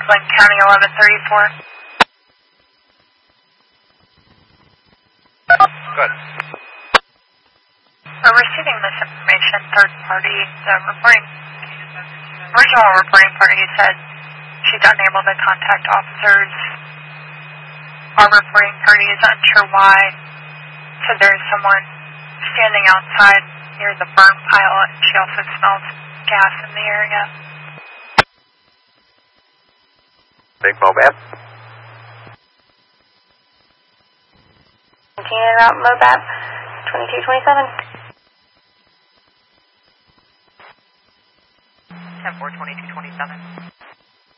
Franklin County 1134. Good. We're receiving this information, third party. The original reporting party said she's unable to contact officers. Our reporting party is unsure why. So there's someone standing outside near the burn pile, and she also smells gas in the area. Big Mobap. Continue out Mobap 2227. 10-4, 2227.